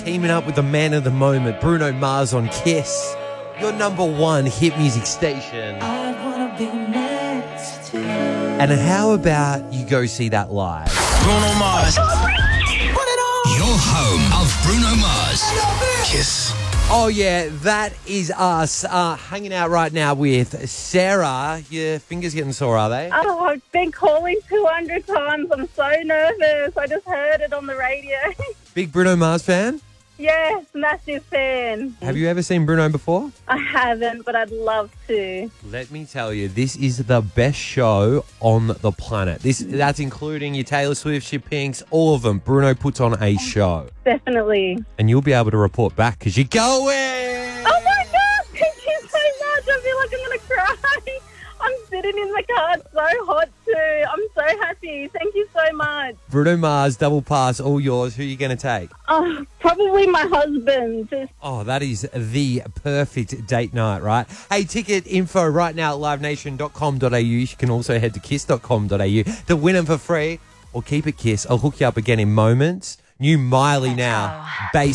teaming up with the man of the moment, Bruno Mars on Kiss, your number one hit music station. I wanna be next to you. And how about you go see that live? Bruno Mars. Your home of Bruno Mars. Kiss. Oh, yeah, that is us hanging out right now with Sarah. Your fingers getting sore, are they? Oh, I've been calling 200 times. I'm so nervous. I just heard it on the radio. Big Bruno Mars fan? Yes, massive fan. Have you ever seen Bruno before? I haven't, but I'd love to. Let me tell you, this is the best show on the planet. That's including your Taylor Swift, your Pinks, all of them. Bruno puts on a show. Definitely. And you'll be able to report back because you're going. Oh, my God. Thank you so much. I feel like I'm going to cry. I'm sitting in the car. It's so hot, too. I'm so happy. Thank you so much. Bruno Mars, double pass, all yours. Who are you going to take? Oh, probably my husband. Oh, that is the perfect date night, right? Hey, ticket info right now at livenation.com.au. You can also head to kiss.com.au to win them for free or keep it Kiss. I'll hook you up again in moments. New Miley now. Bass.